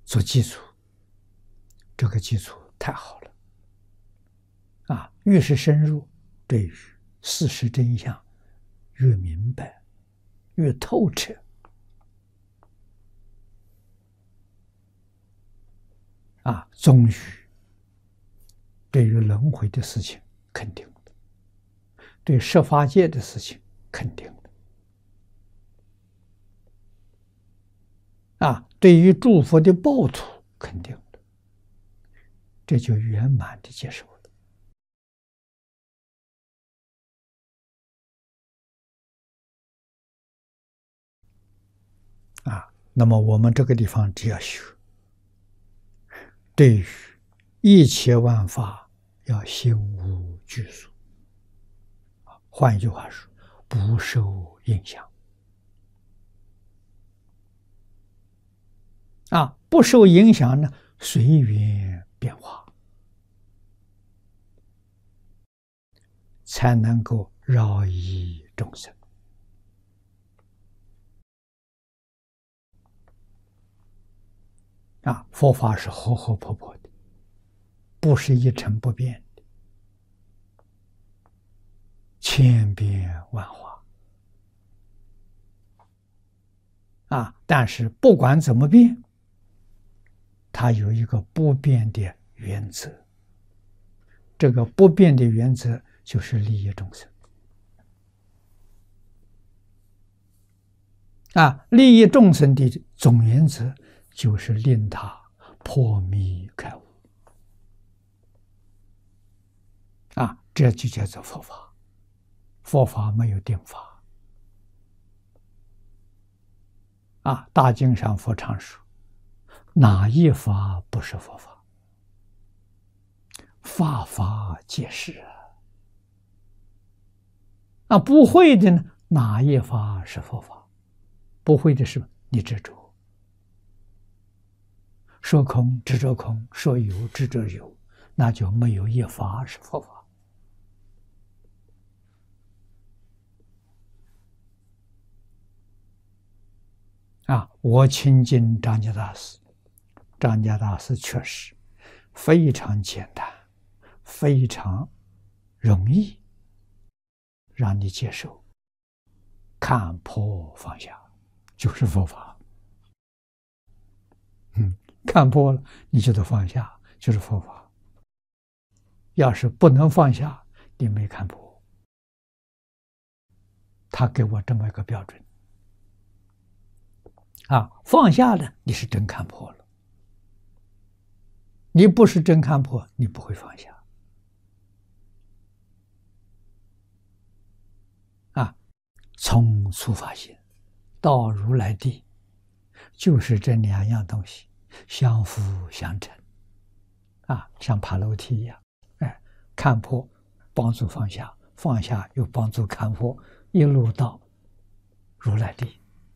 做基础，这个基础太好了啊！越是深入，对于事实真相越明白，越透彻啊！终于对于轮回的事情肯定的，对十法界的事情肯定的啊！对于诸佛的报土肯定的，这就圆满的接受了。啊，那么我们这个地方只要修，对于一切万法要心无拘束。换一句话说，不受影响。啊，不受影响呢，随缘变化，才能够饶益众生。啊，佛法是活活泼泼的，不是一成不变的，千变万化。啊，但是不管怎么变，它有一个不变的原则。这个不变的原则就是利益众生。啊，利益众生的总原则就是令他破迷开悟。啊，这就叫做佛法。佛法没有定法。啊，大经上佛常说，哪一法不是佛法？法法皆是啊！啊，不会的呢，哪一法是佛法？不会的是你执着，说空执着空，说有执着有，那就没有一法是佛法。啊，我亲近张家大师，张家大师确实非常简单，非常容易让你接受，看破放下就是佛法。看破了，你就得放下，就是佛法。要是不能放下，你没看破。他给我这么一个标准。啊，放下了，你是真看破了。你不是真看破，你不会放下。啊，从初发心到如来地，就是这两样东西相辅相成。啊，像爬楼梯一样，哎，看破帮助放下，放下又帮助看破，一路到如来地。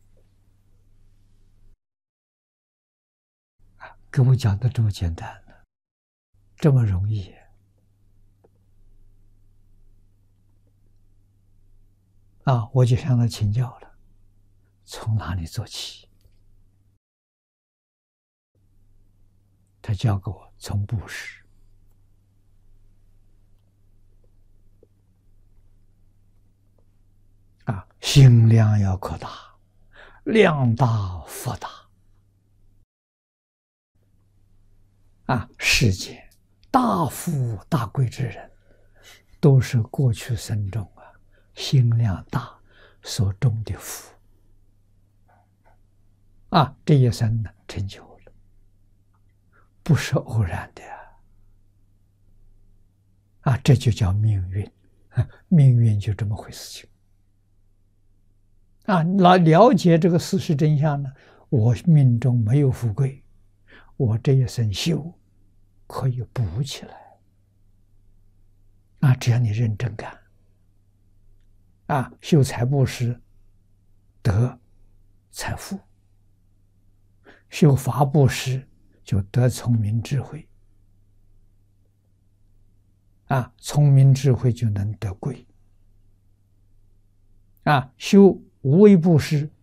给我讲的这么简单呢，这么容易。啊，我就向他请教了，从哪里做起？他教给我从布施。啊，心量要扩大，量大福大。啊，世间大富大贵之人，都是过去生中啊心量大所种的福。啊，这一生呢成就了，不是偶然的。啊，这就叫命运。命运就这么回事情。啊，来了解这个事实真相呢，我命中没有富贵，我这一生修可以补起来。啊，只要你认真干。啊，修财布施得财富，修法布施就得聪明智慧。啊，聪明智慧就能得贵。啊，修无为布施